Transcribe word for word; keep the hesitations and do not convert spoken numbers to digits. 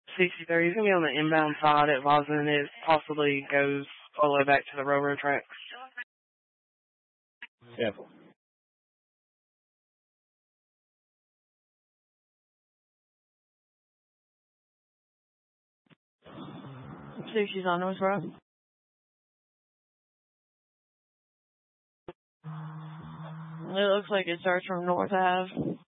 sixty-three. He's going to be on the inbound side at Voslin. It possibly goes all the way back to the railroad tracks. Yeah. Sushi's on North Road. It looks like it starts from North Ave.